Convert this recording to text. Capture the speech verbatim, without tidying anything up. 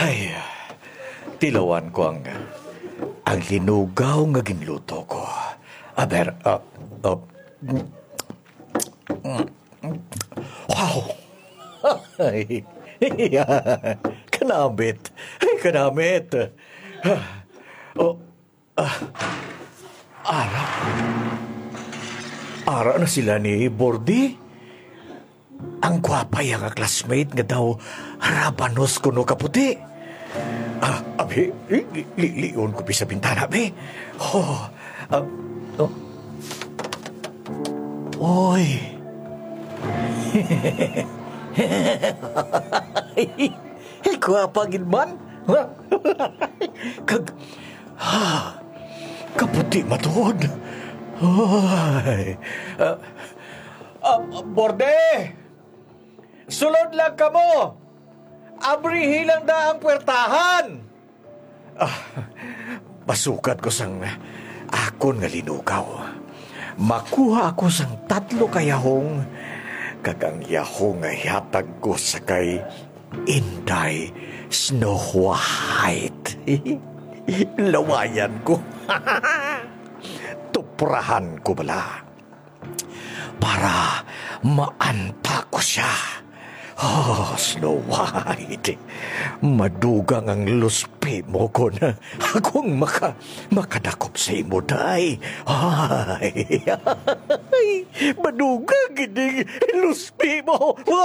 Ay, tilawan ko ang ang linugaw nga ginluto ko. Aber, uh, uh, wow! Ay, kanamit. Ay, kanamit. Oh, ah, ara. Ara na sila ni Bordy. Ang gwapay ang classmate nga daw rabanos kuno kaputi. Ah, abi, li, li, lion ko sa bintana, abi. Oh, ah, oh. Oy. Ay, gwapa gid man. Kag, ha, kaputi matuod. Ay. Ah, ah, Borde! Sulod lang ka mo! Abrihi lang da ang puwertahan! Ah, pasukat ko sang akon nga linugaw. Makuha ako sang tatlo kayahong kagang yahong nga yatag ko sa kay Inday Snow White. Lawayan ko. Tuprahan ko bala. Para maanta ko siya. Oh, Snow White, madugang ang luspi mo ko na akong maka, makadakop sa imo, day. Ay, ay, madugang gining luspi mo.